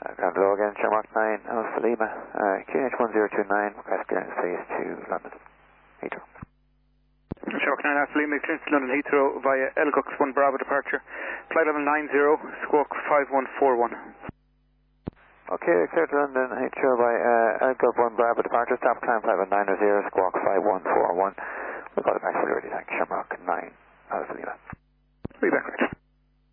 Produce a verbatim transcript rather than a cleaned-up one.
Uh, ground below again, Shamrock nine, Alpha Lima, uh, Q N H one zero two nine, request clearance phase to London, Heathrow. Shamrock nine, Alpha Lima, clearance to London Heathrow via Elgux one Bravo departure, flight level nine zero, squawk five one four one. Okay, clear to London Heathrow by uh, Elgux one Bravo departure, stop climb flight level nine zero, squawk five one four one. We'll call it back fully ready, thanks, Shamrock nine, Alpha Lima. Be back.